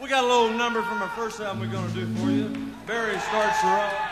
got a little number from our first album we're going to do for you. Barry starts her off.